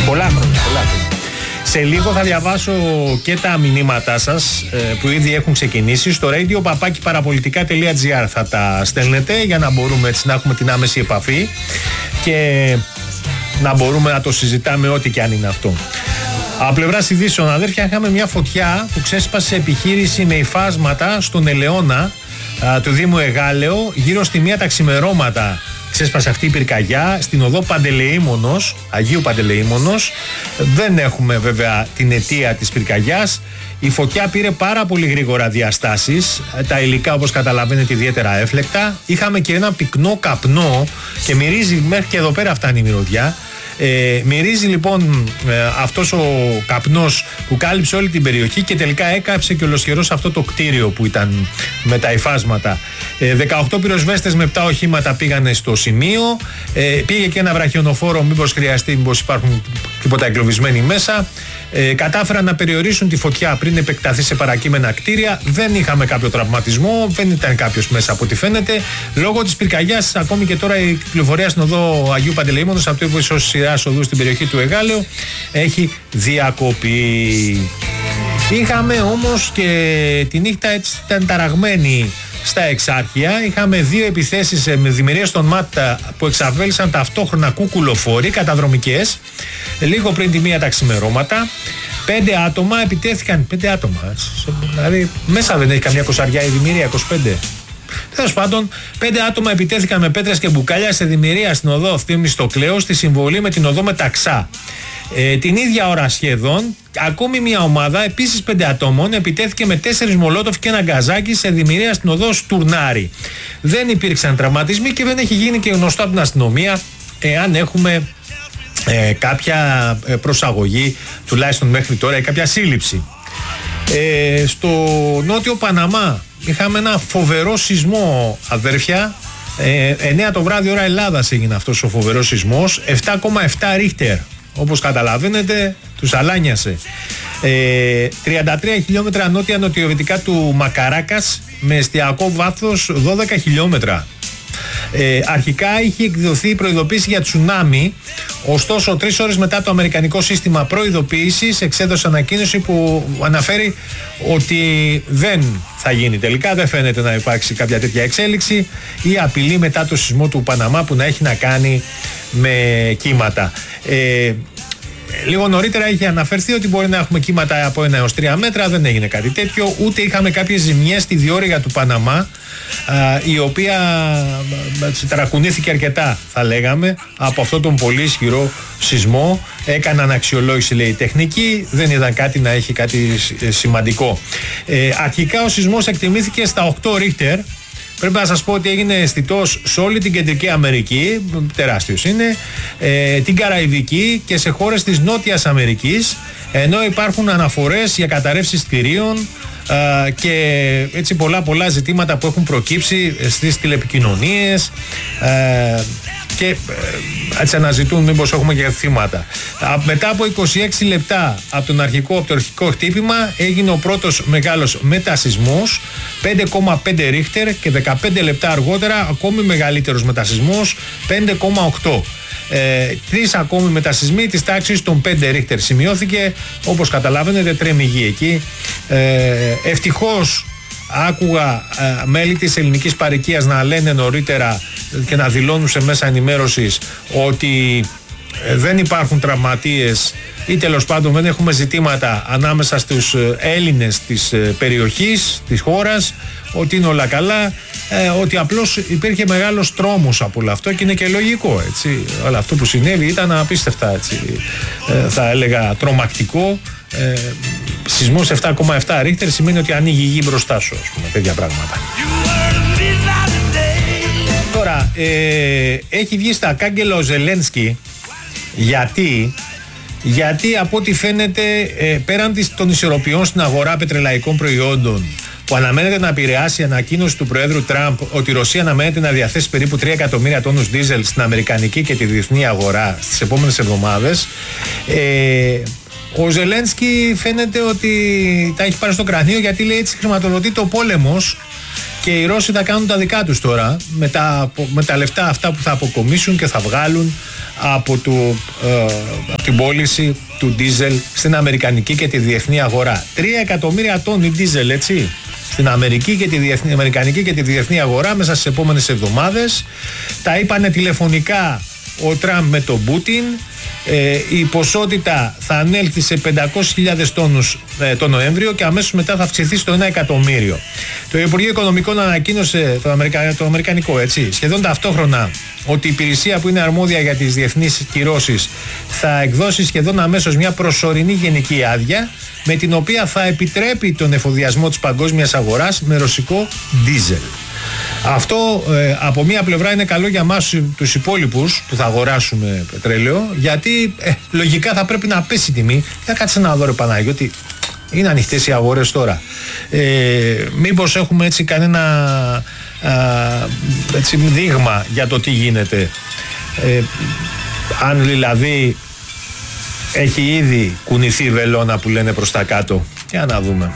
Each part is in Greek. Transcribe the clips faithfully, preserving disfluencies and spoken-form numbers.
Πολλά χρόνια, πολλά χρόνια. Σε λίγο θα διαβάσω και τα μηνύματά σας που ήδη έχουν ξεκινήσει στο radio παπάκι παραπολιτικά τελεία τζι άρ. Θα τα στέλνετε για να μπορούμε έτσι να έχουμε την άμεση επαφή και να μπορούμε να το συζητάμε ό,τι και αν είναι αυτό. Από πλευράς ειδήσεων, αδέρφια, είχαμε μια φωτιά που ξέσπασε επιχείρηση με υφάσματα στον Ελαιώνα α, του Δήμου Εγάλεο γύρω στη μία τα ξημερώματα. Ξέσπασε αυτή η πυρκαγιά στην οδό Παντελεήμονος, Αγίου Παντελεήμονος. Δεν έχουμε βέβαια την αιτία της πυρκαγιάς. Η φωτιά πήρε πάρα πολύ γρήγορα διαστάσεις. Τα υλικά, όπως καταλαβαίνετε, ιδιαίτερα έφλεκτα. Είχαμε και ένα πυκνό καπνό και μυρίζει, μέχρι και εδώ πέρα φτάνει η μυρωδιά. Ε, μυρίζει λοιπόν ε, αυτός ο καπνός που κάλυψε όλη την περιοχή και τελικά έκαψε και ολοσχερός αυτό το κτίριο που ήταν με τα υφάσματα. ε, δεκαοκτώ πυροσβέστες με επτά οχήματα πήγανε στο σημείο. ε, πήγε και ένα βραχιονοφόρο μήπως χρειαστεί, μήπως υπάρχουν τίποτα εγκλωβισμένοι μέσα. Ε, κατάφεραν να περιορίσουν τη φωτιά πριν επεκταθεί σε παρακείμενα κτίρια. Δεν είχαμε κάποιο τραυματισμό, δεν ήταν κάποιος μέσα από ό,τι φαίνεται. Λόγω της πυρκαγιάς, ακόμη και τώρα η κυκλοφορία στην οδό Αγίου Παντελεήμονος, από το ύψος σειράς οδού στην περιοχή του Εγάλεου, έχει διακοπεί. Είχαμε όμως και τη νύχτα έτσι ήταν ταραγμένη στα Εξάρχεια. Είχαμε δύο επιθέσεις με δημιουργίες των ΜΑΤΑ που εξαβέλισαν ταυτόχρονα κούκουλοφόροι καταδρομικές λίγο πριν τη μία τα ξημερώματα. Πέντε άτομα επιτέθηκαν. Πέντε άτομα. Δηλαδή μέσα δεν έχει καμιά κοσαριά η δημιουργία, είκοσι πέντε. Τέλος πάντων, πέντε άτομα επιτέθηκαν με πέτρες και μπουκάλια σε δημιουργία στην οδό Ευθύμης στο Κλέο, στη συμβολή με την οδό Μεταξά. Ε, την ίδια ώρα σχεδόν, ακόμη μια ομάδα, επίσης πέντε ατόμων, επιτέθηκε με τέσσερις μολότοφ και ένα γκαζάκι σε δημιουργία στην οδό Στουρνάρη. Δεν υπήρξαν τραυματισμοί και δεν έχει γίνει και γνωστό από την αστυνομία εάν έχουμε ε, κάποια προσαγωγή, τουλάχιστον μέχρι τώρα, ή κάποια σύλληψη. Ε, στο νότιο Παναμά είχαμε ένα φοβερό σεισμό, αδέρφια. ε, εννιά το βράδυ ώρα Ελλάδας έγινε αυτός ο φοβερός σεισμός, επτά κόμμα επτά ρίχτερ. Όπως καταλαβαίνετε, τους αλάνιασε. Ε, τριάντα τρία χιλιόμετρα νότια-νοτιοδυτικά του Μακαράκας με εστιακό βάθος δώδεκα χιλιόμετρα. Ε, αρχικά είχε εκδοθεί η προειδοποίηση για τσουνάμι, ωστόσο τρεις ώρες μετά το αμερικανικό σύστημα προειδοποίησης εξέδωσε ανακοίνωση που αναφέρει ότι δεν θα γίνει τελικά, δεν φαίνεται να υπάρξει κάποια τέτοια εξέλιξη ή απειλή μετά το σεισμό του Παναμά που να έχει να κάνει με κύματα. Ε, Λίγο νωρίτερα είχε αναφερθεί ότι μπορεί να έχουμε κύματα από ένα έως τρία μέτρα, δεν έγινε κάτι τέτοιο, ούτε είχαμε κάποιες ζημιές στη διόρυγα του Παναμά, α, η οποία ταρακουνήθηκε αρκετά, θα λέγαμε, από αυτόν τον πολύ ισχυρό σεισμό. Έκαναν αξιολόγηση, λέει, τεχνική, δεν είδαν κάτι να έχει κάτι σημαντικό. Ε, αρχικά ο σεισμός εκτιμήθηκε στα οκτώ ρίχτερ. Πρέπει να σας πω ότι έγινε αισθητός σε όλη την Κεντρική Αμερική, τεράστιος είναι, ε, την Καραϊβική και σε χώρες της Νότιας Αμερικής, ενώ υπάρχουν αναφορές για καταρρεύσεις κτηρίων ε, και έτσι πολλά πολλά ζητήματα που έχουν προκύψει στις τηλεπικοινωνίες ε, και ε, έτσι αναζητούν μήπως έχουμε και θύματα. Α, μετά από είκοσι έξι λεπτά από, τον αρχικό, από το αρχικό χτύπημα έγινε ο πρώτος μεγάλος μετασεισμός, πέντε κόμμα πέντε ρίχτερ, και δεκαπέντε λεπτά αργότερα ακόμη μεγαλύτερος μετασεισμός, πέντε κόμμα οκτώ. Ε, τρεις ακόμη μετασεισμοί της τάξης των πέντε ρίχτερ σημειώθηκε. Όπως καταλαβαίνετε, τρέμει η γη εκεί. Ε, ευτυχώς άκουγα ε, μέλη της ελληνικής παροικίας να λένε νωρίτερα και να δηλώνουν σε μέσα ενημέρωσης ότι ε, δεν υπάρχουν τραυματίες ή τέλος πάντων δεν έχουμε ζητήματα ανάμεσα στους Έλληνες της ε, περιοχής, της χώρας, ότι είναι όλα καλά, ε, ότι απλώς υπήρχε μεγάλος τρόμος από όλο αυτό και είναι και λογικό, έτσι. Όλο αυτό που συνέβη ήταν απίστευτα, έτσι, ε, θα έλεγα τρομακτικό. Ε, σεισμός επτά κόμμα επτά ρίχτερ σημαίνει ότι ανοίγει η γη μπροστά σου, ας πούμε, τέτοια πράγματα. Τώρα, ε, έχει βγει στα κάγκελα ο Ζελένσκι. Γιατί, γιατί από ό,τι φαίνεται, ε, πέραν των ισορροπιών στην αγορά πετρελαϊκών προϊόντων που αναμένεται να επηρεάσει η ανακοίνωση του Προέδρου Τραμπ ότι η Ρωσία αναμένεται να διαθέσει περίπου τρία εκατομμύρια τόνους δίζελ στην αμερικανική και τη διεθνή αγορά στις επόμενες εβδομάδες, ε, Ο Ζελένσκι φαίνεται ότι τα έχει πάρει στο κρανίο, γιατί λέει έτσι χρηματοδοτείται ο πόλεμος και οι Ρώσοι θα κάνουν τα δικά τους τώρα με τα, με τα λεφτά αυτά που θα αποκομίσουν και θα βγάλουν από, το, ε, από την πώληση του ντίζελ στην αμερικανική και τη διεθνή αγορά. Τρία εκατομμύρια τόνοι ντίζελ, έτσι, στην Αμερική και τη διεθνή, αμερικανική και τη διεθνή αγορά μέσα στις επόμενες εβδομάδες. Τα είπανε τηλεφωνικά ο Τραμπ με τον Πούτιν. Ε, η ποσότητα θα ανέλθει σε πεντακόσιες χιλιάδες τόνους ε, το Νοέμβριο και αμέσως μετά θα αυξηθεί στο ένα εκατομμύριο. Το Υπουργείο Οικονομικών ανακοίνωσε, το, Αμερικα... το αμερικανικό, έτσι, σχεδόν ταυτόχρονα, ότι η υπηρεσία που είναι αρμόδια για τις διεθνείς κυρώσεις θα εκδώσει σχεδόν αμέσως μια προσωρινή γενική άδεια, με την οποία θα επιτρέπει τον εφοδιασμό της παγκόσμιας αγοράς με ρωσικό ντίζελ. Αυτό ε, από μία πλευρά είναι καλό για εμάς τους υπόλοιπους που θα αγοράσουμε πετρέλαιο, γιατί ε, λογικά θα πρέπει να πέσει η τιμή. Θα κάτσε να δω, ρε Παναγιώτη, είναι ανοιχτές οι αγορές τώρα. Ε, μήπως έχουμε έτσι κανένα α, έτσι, δείγμα για το τι γίνεται. Ε, αν δηλαδή έχει ήδη κουνηθεί η βελόνα που λένε προς τα κάτω. Για να δούμε.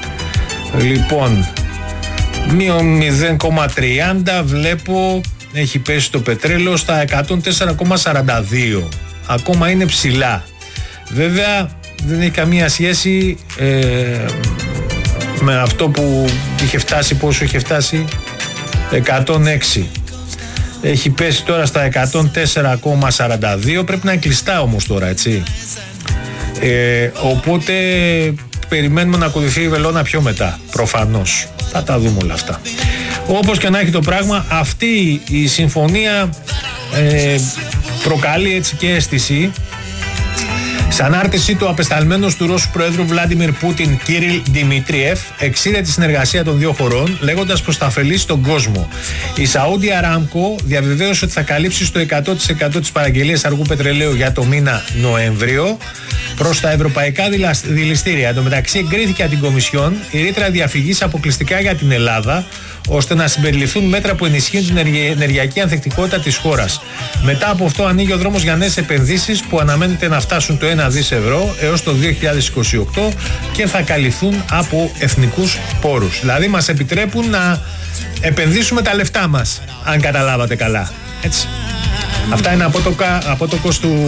Λοιπόν, μείον μηδέν κόμμα τριάντα βλέπω, έχει πέσει το πετρέλαιο στα εκατόν τέσσερα κόμμα σαράντα δύο. Ακόμα είναι ψηλά. Βέβαια δεν έχει καμία σχέση ε, με αυτό που είχε φτάσει, πόσο είχε φτάσει, εκατόν έξι. Έχει πέσει τώρα στα εκατόν τέσσερα κόμμα σαράντα δύο. Πρέπει να είναι κλειστά όμως τώρα, έτσι. Ε, οπότε περιμένουμε να ακολουθεί η βελόνα πιο μετά. Προφανώς. Θα τα δούμε όλα αυτά. Όπως και να έχει το πράγμα, αυτή η συμφωνία ε, προκαλεί έτσι και αίσθηση. Σαν άρτηση του απεσταλμένος του Ρώσου Προέδρου Βλάντιμιρ Πούτιν, Κύριλ Δημητρίεφ, εξήρε τη συνεργασία των δύο χωρών, λέγοντας πως θα ωφελήσει τον κόσμο. Η Σαούντι Αράμκο διαβεβαίωσε ότι θα καλύψει στο εκατό τοις εκατό τις παραγγελίες αργού πετρελαίου για το μήνα Νοέμβριο προς τα ευρωπαϊκά δηληστήρια. Εν τω μεταξύ, εγκρίθηκε από την Κομισιόν η ρήτρα διαφυγής αποκλειστικά για την Ελλάδα, ώστε να συμπεριληφθούν μέτρα που ενισχύουν την ενεργειακή ανθεκτικότητα της χώρας. Μετά από αυτό ανοίγει ο δρόμος για νέες επενδύσεις που αναμένεται να φτάσουν το ένα δις ευρώ έως το δύο χιλιάδες είκοσι οκτώ και θα καλυφθούν από εθνικούς πόρους. Δηλαδή μας επιτρέπουν να επενδύσουμε τα λεφτά μας, αν καταλάβατε καλά. Έτσι. Αυτά είναι απότοκος του,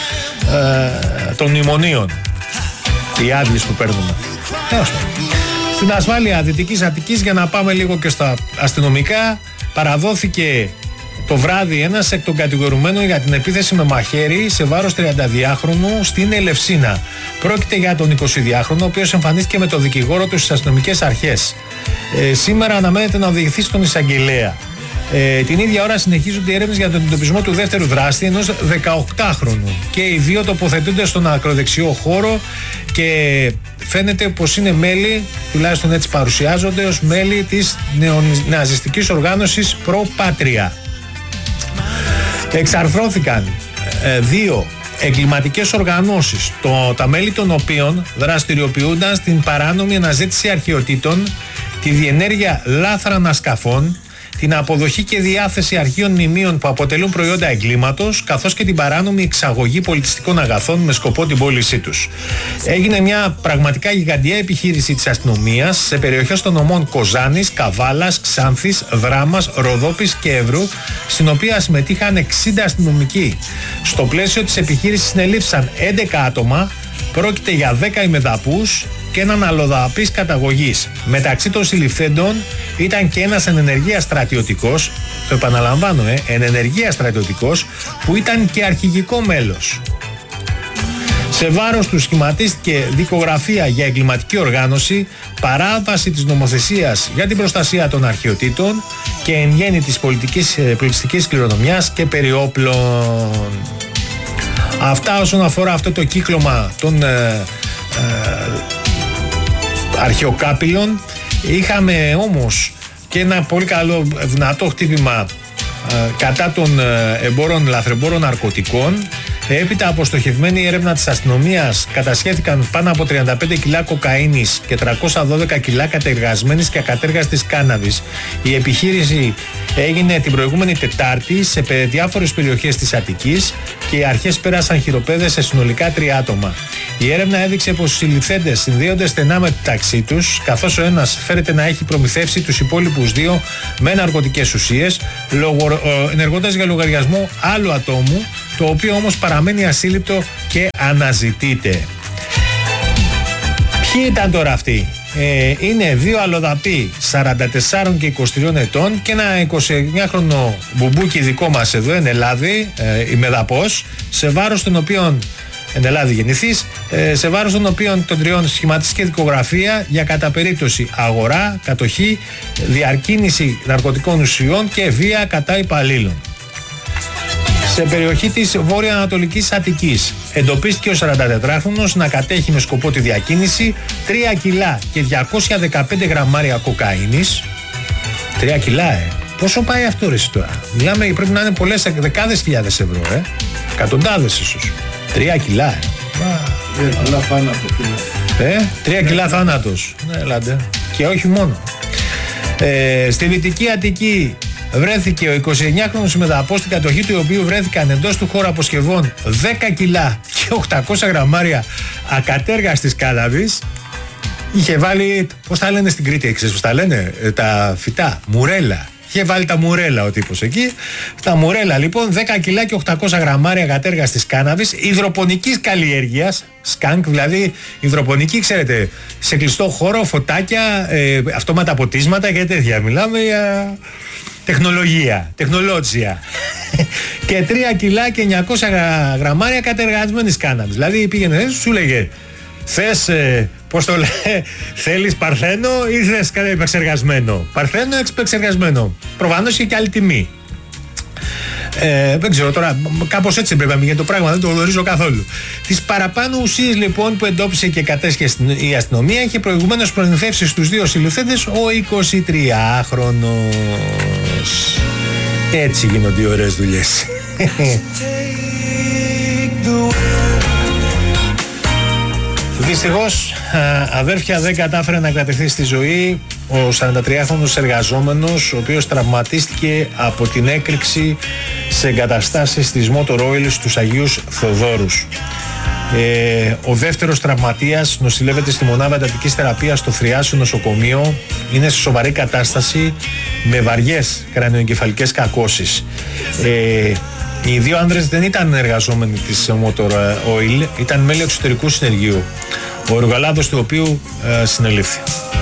ε, των μνημονίων, οι άδειες που παίρνουμε. Έως. Στην ασφάλεια Δυτικής Αττικής, για να πάμε λίγο και στα αστυνομικά, παραδόθηκε το βράδυ ένας εκ των κατηγορουμένων για την επίθεση με μαχαίρι σε βάρος τριανταδυάχρονου στην Ελευσίνα. Πρόκειται για τον εικοσιδυάχρονο, ο οποίος εμφανίστηκε με τον δικηγόρο του στις αστυνομικές αρχές. Ε, σήμερα αναμένεται να οδηγηθεί στον εισαγγελέα. Ε, την ίδια ώρα συνεχίζονται οι έρευνες για τον εντοπισμό του δεύτερου δράστη, ενός δεκαοκτάχρονου. Και οι δύο τοποθετούνται στον ακροδεξιό χώρο και φαίνεται πως είναι μέλη, τουλάχιστον έτσι παρουσιάζονται, ως μέλη της νεοναζιστικής οργάνωσης Προπάτρια. Εξαρθρώθηκαν ε, δύο εγκληματικές οργανώσεις, το, τα μέλη των οποίων δραστηριοποιούνταν στην παράνομη αναζήτηση αρχαιοτήτων, τη διενέργεια λάθραν ασκαφών, την αποδοχή και διάθεση αρχείων μνημείων που αποτελούν προϊόντα εγκλήματος, καθώς και την παράνομη εξαγωγή πολιτιστικών αγαθών με σκοπό την πώλησή τους. Έγινε μια πραγματικά γιγαντιά επιχείρηση της αστυνομίας σε περιοχές των νομών Κοζάνης, Καβάλας, Ξάνθης, Δράμας, Ροδόπης και Εύρου, στην οποία συμμετείχαν εξήντα αστυνομικοί. Στο πλαίσιο της επιχείρησης συνελήφθησαν έντεκα άτομα, πρόκειται για δέκα ημεδαπούς και έναν αλλοδαπής καταγωγής. Μεταξύ των συλληφθέντων ήταν και ένας εν ενεργεία στρατιωτικός, το επαναλαμβάνω, ε, εν ενεργεία στρατιωτικός, που ήταν και αρχηγικό μέλος. Σε βάρος του σχηματίστηκε δικογραφία για εγκληματική οργάνωση, παράβαση της νομοθεσίας για την προστασία των αρχαιοτήτων και εν γέννη της πολιτικής, πολιτιστικής κληρονομιάς και περιόπλων. Αυτά όσον αφορά αυτό το κύκλωμα των ε, ε, αρχαιοκάπηλων. Είχαμε όμως και ένα πολύ καλό δυνατό χτύπημα ε, κατά των ε, εμπόρων, λαθρεμπόρων ναρκωτικών. Έπειτα από στοχευμένη έρευνα της αστυνομίας κατασχέθηκαν πάνω από τριάντα πέντε κιλά κοκαίνης και τριακόσια δώδεκα κιλά κατεργασμένης και ακατέργαστης κάναβης. Η επιχείρηση έγινε την προηγούμενη Τετάρτη σε διάφορες περιοχές της Αττικής και οι αρχές πέρασαν χειροπέδες σε συνολικά τρία άτομα. Η έρευνα έδειξε πως οι συλληφθέντες συνδέονται στενά με το ταξί τους, καθώς ο ένας φέρεται να έχει προμηθεύσει τους υπόλοιπους δύο με ναρκωτικές ουσίες, ενεργώντας για λογαριασμό άλλου ατόμου, το οποίο όμως παραμένει ασύλληπτο και αναζητείται. Ποιοι ήταν τώρα αυτοί? Ε, είναι δύο αλλοδαποί σαράντα τέσσερα και είκοσι τρία ετών και ένα εικοσιεννιάχρονο μπουμπούκι δικό μας εδώ εν Ελλάδη, ε, η Μεδαπός, σε βάρος των οποίων εν Ελλάδη γεννηθείς, ε, σε βάρος των οποίων των τριών σχηματιστική δικογραφία για κατά περίπτωση αγορά, κατοχή, διακίνηση ναρκωτικών ουσιών και βία κατά υπαλλήλων. Σε περιοχή της βόρειο-ανατολικής Αττικής εντοπίστηκε ο σαραντατετράχρονος να κατέχει με σκοπό τη διακίνηση τρία κιλά και διακόσια δεκαπέντε γραμμάρια κοκαίνης. τρία κιλά, ε. Πόσο πάει αυτό ρε τώρα? Μιλάμε, πρέπει να είναι πολλές δεκάδες χιλιάδες ευρώ, ε. Εκατοντάδες ίσως. τρία κιλά, ε. τρία κιλά θάνατος. Ε, τρία κιλά θάνατος. Ναι, ελάτε. Και όχι μόνο. Ε, στη Δυτική Αττική βρέθηκε ο εικοσιεννιάχρονος Μεδαπός, στην κατοχή του οποίου βρέθηκαν εντός του χώρου αποσκευών δέκα κιλά και οκτακόσια γραμμάρια ακατέργαστης κάναβης. Είχε βάλει, πώς τα λένε στην Κρήτη, ξέρεις πώς τα λένε, τα φυτά, μουρέλα. Είχε βάλει τα μουρέλα ο τύπος εκεί. Στα μουρέλα λοιπόν δέκα κιλά και οκτακόσια γραμμάρια ακατέργαστης κάναβης υδροπονικής καλλιέργειας, σκάνκ, δηλαδή υδροπονική, ξέρετε, σε κλειστό χώρο, φωτάκια, ε, αυτόματα ποτίσματα και τέτοια. Μιλάμε για τεχνολογία, τεχνολότσια. Και τρία κιλά και εννιακόσια γραμμάρια κατεργασμένης κάναβης. Δηλαδή πήγαινε, σου λέγε, θες, ε, πώς το λέει, θέλεις παρθένο ή θες επεξεργασμένο? Παρθένο, επεξεργασμένο. Προφανώς και, και άλλη τιμή. Ε, δεν ξέρω τώρα, κάπως έτσι πρέπει να μην γίνει το πράγμα, δεν το γνωρίζω καθόλου. Τις παραπάνω ουσίες λοιπόν που εντόπισε και κατέσχε η αστυνομία είχε προηγουμένως προμηθεύσει στους δύο συλληφθέντες ο εικοσιτριάχρονος. Έτσι γίνονται οι ωραίες δουλειές. Δυστυχώς, αδέρφια, δεν κατάφερε να κρατηθεί στη ζωή ο σαραντατριάχρονος εργαζόμενος, ο οποίος τραυματίστηκε από την έκρηξη σε εγκαταστάσεις της Motor Oil στους Αγίους Θοδόρους. Ε, ο δεύτερος τραυματίας νοσηλεύεται στη μονάδα εντατικής θεραπείας στο Θριάσιο νοσοκομείο. Είναι σε σοβαρή κατάσταση με βαριές κρανιοεγκεφαλικές κακώσεις. Ε, Οι δύο άνδρες δεν ήταν εργαζόμενοι της Motor Oil, ήταν μέλη εξωτερικού συνεργείου, ο εργολάβος του οποίου ε, συνελήφθη.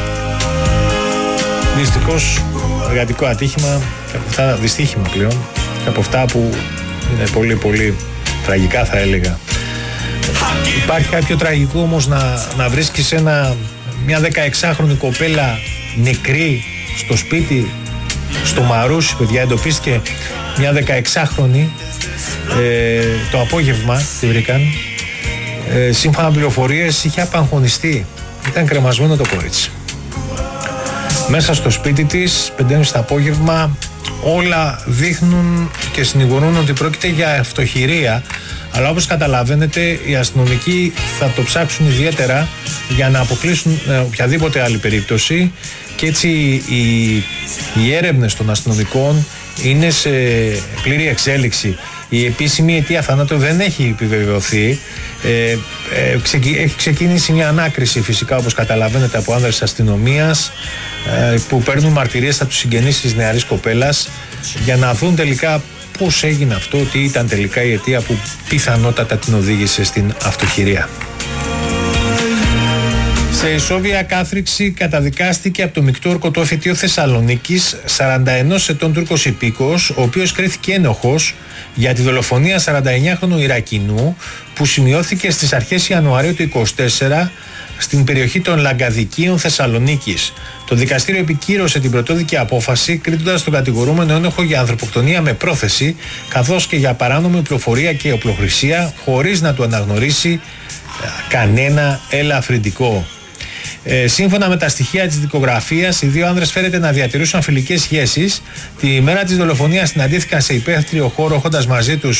Δυστυχώς, εργατικό ατύχημα, και από αυτά, δυστύχημα πλέον, και από αυτά που είναι πολύ πολύ τραγικά θα έλεγα. Υπάρχει κάποιο τραγικό όμως να, να βρίσκεις ένα, μια δεκαεξάχρονη κοπέλα νεκρή στο σπίτι, στο Μαρούσι, παιδιά, εντοπίστηκε μια δεκαεξάχρονη ε, το απόγευμα τη βρήκαν. Ε, σύμφωνα με πληροφορίες είχε απαγχωνιστεί, ήταν κρεμασμένο το κορίτσι μέσα στο σπίτι της, πέντε και μισή το απόγευμα. Όλα δείχνουν και συνηγορούν ότι πρόκειται για αυτοχειρία, αλλά όπως καταλαβαίνετε οι αστυνομικοί θα το ψάξουν ιδιαίτερα για να αποκλείσουν οποιαδήποτε άλλη περίπτωση, και έτσι οι, οι έρευνες των αστυνομικών είναι σε πλήρη εξέλιξη. Η επίσημη αιτία θανάτου δεν έχει επιβεβαιωθεί. Ε, ε, ξεκι, έχει ξεκίνησει μια ανάκριση φυσικά, όπως καταλαβαίνετε, από άνδρες της αστυνομίας ε, που παίρνουν μαρτυρίες από τους συγγενείς της νεαρής κοπέλας για να δουν τελικά πώς έγινε αυτό, τι ήταν τελικά η αιτία που πιθανότατα την οδήγησε στην αυτοχειρία. Σε ισόβια κάθριξη καταδικάστηκε από το μεικτό ορκωτόφετιο Θεσσαλονίκης σαράντα ενός ετών Τούρκος υπήκοος, ο οποίος κρίθηκε ένοχος για τη δολοφονία σαρανταεννιάχρονου Ιρακινού που σημειώθηκε στις αρχές Ιανουαρίου του είκοσι τέσσερα στην περιοχή των Λαγκαδικίων Θεσσαλονίκης. Το δικαστήριο επικύρωσε την πρωτόδικη απόφαση, κρίνοντας τον κατηγορούμενο ένοχο για ανθρωποκτονία με πρόθεση, καθώς και για παράνομη πληροφορία και οπλοχρησία, χωρίς να του αναγνωρίσει κανένα ελαφρυντικό. Ε, σύμφωνα με τα στοιχεία της δικογραφίας, οι δύο άνδρες φέρεται να διατηρούσαν φιλικές σχέσεις. Τη μέρα της δολοφονίας συναντήθηκαν σε υπαίθριο χώρο, έχοντας μαζί τους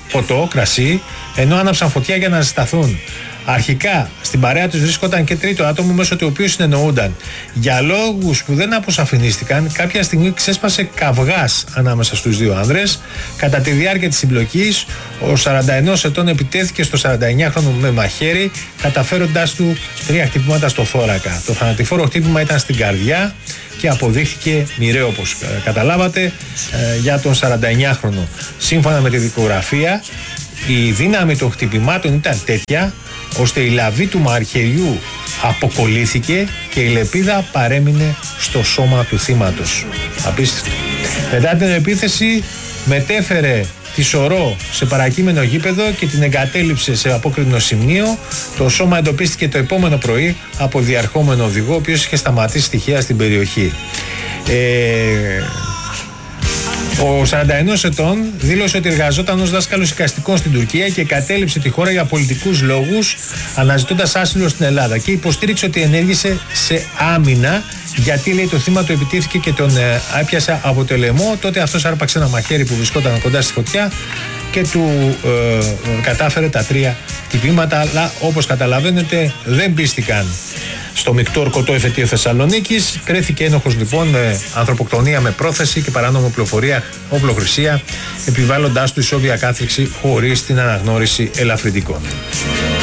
ποτό, κρασί, ενώ άναψαν φωτιά για να ζεσταθούν. Αρχικά στην παρέα τους βρίσκονταν και τρίτο άτομο μέσω του οποίου συνεννοούνταν. Για λόγους που δεν αποσαφηνίστηκαν, κάποια στιγμή ξέσπασε καυγάς ανάμεσα στους δύο άνδρες. Κατά τη διάρκεια της συμπλοκής, ο σαράντα ενός ετών επιτέθηκε στο σαρανταεννιάχρονο με μαχαίρι, καταφέροντάς του τρία χτυπήματα στο θώρακα. Το θανατηφόρο χτύπημα ήταν στην καρδιά και αποδείχθηκε μοιραίο, όπως καταλάβατε, για τον σαρανταεννιάχρονο. Σύμφωνα με τη δικογραφία, η δύναμη των χτυπημάτων ήταν τέτοια ώστε η λαβή του μαχαιριού αποκολλήθηκε και η λεπίδα παρέμεινε στο σώμα του θύματος. Απίστευτο. Μετά την επίθεση μετέφερε τη σωρό σε παρακείμενο γήπεδο και την εγκατέλειψε σε απόκρινο σημείο. Το σώμα εντοπίστηκε το επόμενο πρωί από διαρχόμενο οδηγό, ο οποίος είχε σταματήσει τυχαία στην περιοχή. Ε... Ο σαράντα ενός ετών δήλωσε ότι εργαζόταν ως δάσκαλος εικαστικών στην Τουρκία και κατέληψε τη χώρα για πολιτικούς λόγους, αναζητώντας άσυλο στην Ελλάδα, και υποστήριξε ότι ενέργησε σε άμυνα, γιατί, λέει, το θύμα του επιτίθηκε και τον ε, έπιασε από το λαιμό. Τότε αυτός άρπαξε ένα μαχαίρι που βρισκόταν κοντά στη φωτιά και του ε, ε, κατάφερε τα τρία χτυπήματα, αλλά όπως καταλαβαίνετε δεν πίστηκαν στο μεικτό ορκωτό εφετείο Θεσσαλονίκης. Κρέθηκε ένοχος λοιπόν με ανθρωποκτονία με πρόθεση και παράνομη πληροφορία, οπλοχρησία, επιβάλλοντάς του ισόβια κάθριξη χωρίς την αναγνώριση ελαφρυντικών.